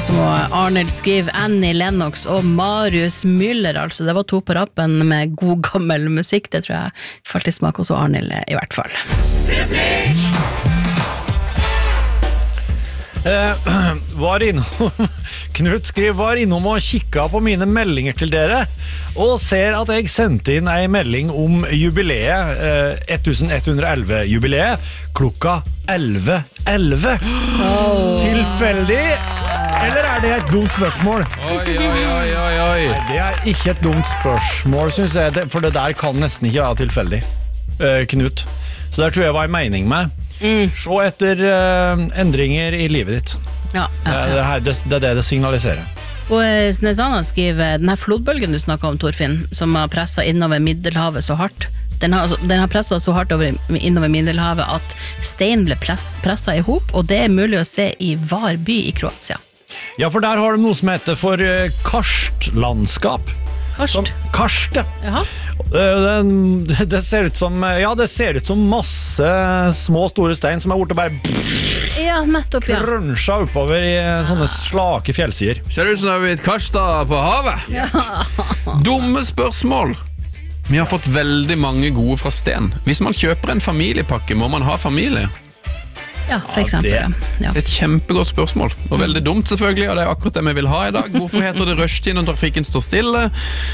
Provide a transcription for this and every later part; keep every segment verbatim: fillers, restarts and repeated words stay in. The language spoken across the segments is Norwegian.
så må Arnold skrive Annie Lennox og Marius Müller, altså det var to på rappen med god gammel musikk, det tror jeg falt i smak hos Arnold i hvert fall. Eh, var innom Knut skriver var innom og kikka på mine meldinger til dere og ser at jeg sendte inn ei melding om jubileet eh, eleven elleve jubileet klokka elleve elleve oh. Tilfeldig eller er det et dumt spørsmål? Oi, oi, oi, oi, oi. Nei, det er ikke et dumt spørsmål, synes jeg, for det der kan nesten ikke være tilfeldig, eh, Knut. Så der tror jeg var en mening med. Mm. Se etter uh, endringer i livet ditt. Ja, ja, ja. Det, her, det, det er det det signaliserer. Og Snesana skriver, denne flodbølgen du snakket om, Torfinn, som har presset innover Middelhavet så hardt, den har, altså, den har presset så hardt over, innover Middelhavet at stein ble press, presset i hop, og det er mulig å se i Var by i Kroatia. Ja, for der har de noe som heter for uh, karstlandskap. Karst? Karst, ja. Jaha. Det, det ser ut som ja, det ser ut som masse små store stein som er borte bare ja, nettopp, ja. Krønsja oppover i sånne slake fjellsider. Ser ut som det har blitt kastet på havet. Ja. Dumme spørsmål. Vi har fått veldig mange gode fra Sten. Hvis man kjøper en familiepakke, må man ha familie? Ja, for eksempel. Ja, det. Ja. Det er et kjempegodt spørsmål, og veldig dumt selvfølgelig, og det er akkurat det vi vil ha i dag. Hvorfor heter det rushtid når trafikken står stille?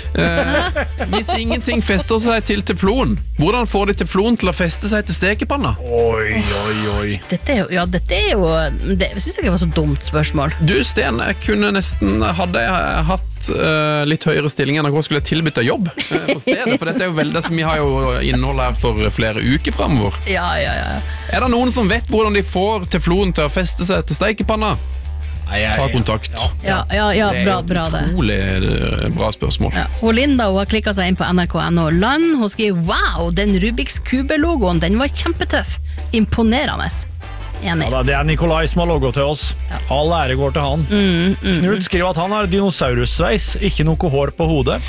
Eh, hvis ingenting fester seg til teflon, hvordan får de teflon til å feste seg til stekepanna? Oi, oi, oi. Dette er jo, ja, dette er jo, det synes jeg ikke var så dumt spørsmål. Du, Sten, jeg kunne nesten, hadde jeg hatt uh, litt høyere stilling enn jeg skulle jeg tilbytte jobb uh, på stedet, for dette er jo veldig, vi har jo innhold her for flere uker fremover. Ja, ja, ja. Er det noen som vet hvordan de får teflon til å feste seg til stekepanna? Nei, jeg, Ta kontakt. Ja, ja, ja, bra, bra det. Det er et utrolig bra spørsmål. Ja. Og Linda hun har klikket seg inn på N R K N O Land. Hun skriver, wow, den Rubiks Kube-logoen, den var kjempetøff. Imponerende. Enig. Ja, det er Nikolai som har logo til oss. Ja. All ære går til han. Mm, mm, Knut skriver at han har dinosaurussveis, ikke noe hår på hodet.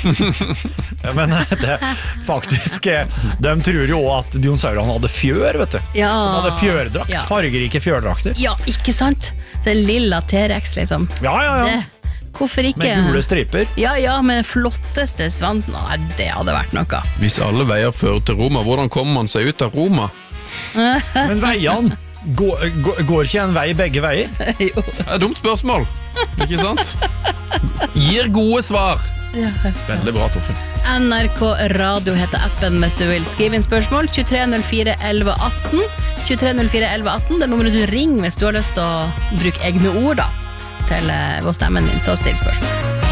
Men det faktisk, de tror jo at dinosaurene hadde fjør, vet du. Ja. De hadde fjørdrakt, Ja. fargerike fjørdrakter. Ja, ikke sant? Det er lilla T-rex, liksom. Ja, ja, ja. Det, hvorfor ikke? Med gule striper. Ja, ja, med flotteste svansen. Nei, det hadde vært noe. Hvis alle veier fører til Roma, hvordan kommer man seg ut av Roma? Men veiene går, går, går ikke en vei begge veier? Jo. Det er et dumt spørsmål, ikke sant? Gir gode svar. Veldig bra, Torfinn. N R K Radio heter appen hvis du vil skrive inn spørsmål. tjuetre null fire elleve atten. tjuetre null fire elleve atten, det er nummeret du ringer hvis du har lyst til å bruke egne ord da, til å stemmen din til å stille spørsmål.